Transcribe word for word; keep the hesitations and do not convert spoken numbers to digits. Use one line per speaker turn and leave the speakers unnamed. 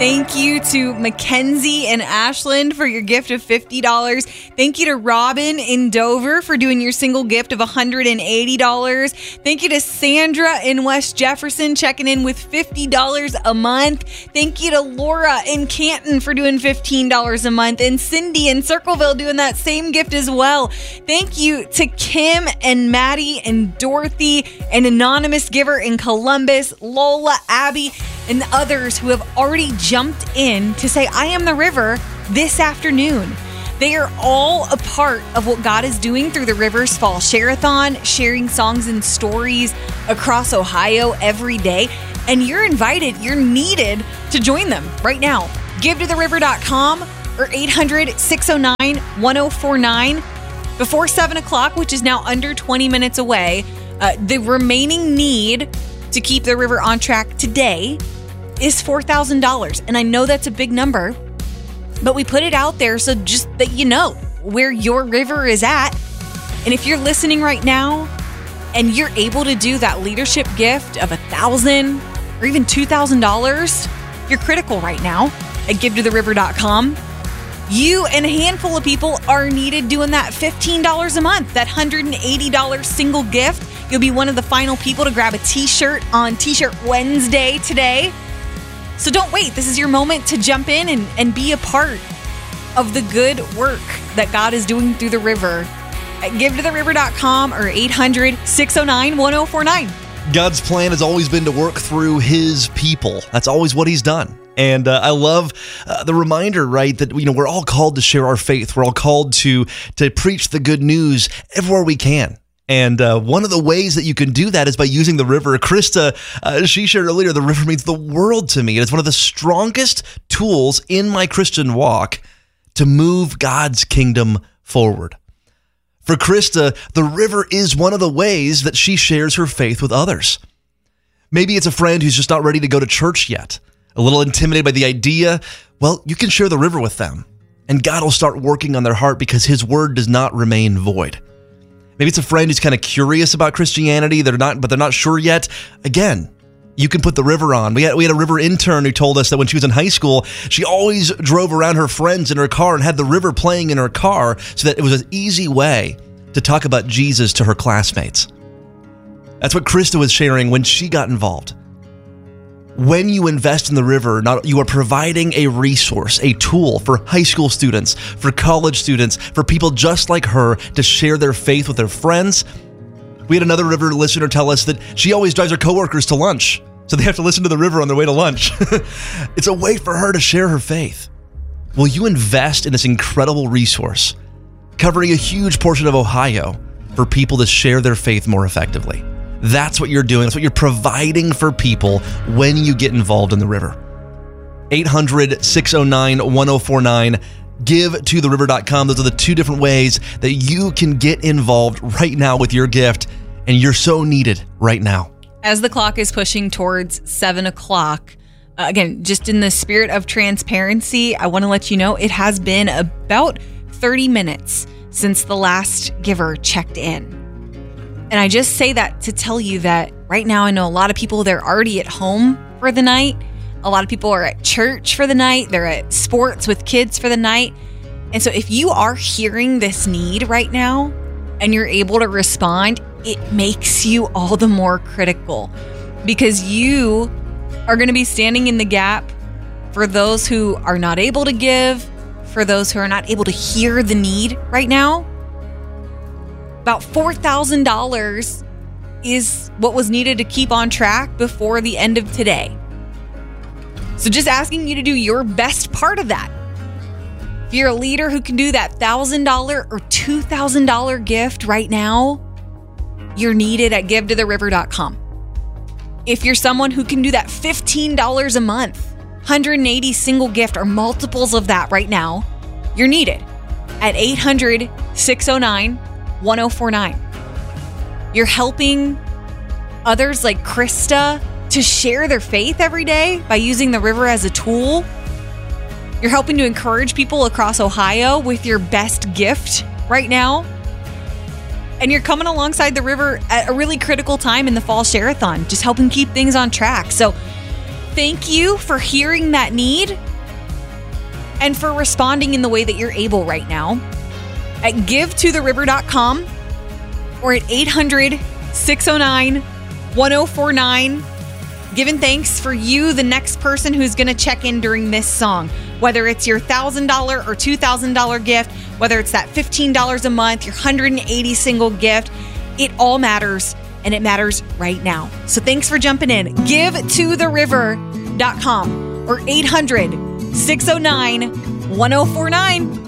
Thank you to Mackenzie and Ashland for your gift of fifty dollars. Thank you to Robin in Dover for doing your single gift of one hundred eighty dollars. Thank you to Sandra in West Jefferson checking in with fifty dollars a month. Thank you to Laura in Canton for doing fifteen dollars a month. And Cindy in Circleville doing that same gift as well. Thank you to Kim and Maddie and Dorothy, an anonymous giver in Columbus, Lola, Abby, and others who have already jumped in to say, I am the river this afternoon. They are all a part of what God is doing through the Rivers Fall Share-a-thon, sharing songs and stories across Ohio every day. And you're invited, you're needed to join them right now. give to the river dot com or eight hundred, six oh nine, one oh four nine. Before seven o'clock, which is now under twenty minutes away, uh, the remaining need to keep the river on track today is four thousand dollars. And I know that's a big number, but we put it out there so just that you know where your river is at. And if you're listening right now and you're able to do that leadership gift of a thousand or even two thousand dollars, you're critical right now at give to the river dot com. You and a handful of people are needed doing that fifteen dollars a month, that one hundred eighty dollars single gift. You'll be one of the final people to grab a t-shirt on T-Shirt Wednesday today. So don't wait. This is your moment to jump in and, and be a part of the good work that God is doing through the river at give to the river dot com or eight hundred, six oh nine, one oh four nine.
God's plan has always been to work through his people. That's always what he's done. And uh, I love uh, the reminder, right, that you know we're all called to share our faith. We're all called to to preach the good news everywhere we can. And uh, one of the ways that you can do that is by using the river. Krista, uh, she shared earlier, the river means the world to me. It is one of the strongest tools in my Christian walk to move God's kingdom forward. For Krista, the river is one of the ways that she shares her faith with others. Maybe it's a friend who's just not ready to go to church yet, a little intimidated by the idea. Well, you can share the river with them, and God will start working on their heart because his word does not remain void. Maybe it's a friend who's kind of curious about Christianity, they're not, but they're not sure yet. Again, you can put the river on. We had, we had a river intern who told us that when she was in high school, she always drove around her friends in her car and had the river playing in her car so that it was an easy way to talk about Jesus to her classmates. That's what Krista was sharing when she got involved. When you invest in the river, not, you are providing a resource, a tool for high school students, for college students, for people just like her to share their faith with their friends. We had another river listener tell us that she always drives her coworkers to lunch, so they have to listen to the river on their way to lunch. It's a way for her to share her faith. Will you invest in this incredible resource, covering a huge portion of Ohio, for people to share their faith more effectively? That's what you're doing. That's what you're providing for people when you get involved in the river. eight hundred, six oh nine, one oh four nine. give to the river dot com. Those are the two different ways that you can get involved right now with your gift, and you're so needed right now.
As the clock is pushing towards seven o'clock, uh, again, just in the spirit of transparency, I want to let you know it has been about thirty minutes since the last giver checked in. And I just say that to tell you that right now I know a lot of people, they're already at home for the night. A lot of people are at church for the night. They're at sports with kids for the night. And so if you are hearing this need right now and you're able to respond, it makes you all the more critical because you are going to be standing in the gap for those who are not able to give, for those who are not able to hear the need right now. About four thousand dollars is what was needed to keep on track before the end of today. So just asking you to do your best part of that. If you're a leader who can do that one thousand dollars or two thousand dollars gift right now, you're needed at give to the river dot com. If you're someone who can do that fifteen dollars a month, one hundred eighty single gift or multiples of that right now, you're needed at eight hundred, six oh nine, one oh four nine. You're helping others like Krista to share their faith every day by using the river as a tool. You're helping to encourage people across Ohio with your best gift right now. And you're coming alongside the river at a really critical time in the Fall Share-a-thon, just helping keep things on track. So thank you for hearing that need and for responding in the way that you're able right now at give to the river dot com or at eight hundred, six oh nine, one oh four nine. Giving thanks for you, the next person who's going to check in during this song. Whether it's your one thousand dollars or two thousand dollars gift, whether it's that fifteen dollars a month, your one hundred eighty single gift, it all matters, and it matters right now. So thanks for jumping in. give to the river dot com or eight hundred, six oh nine, one oh four nine.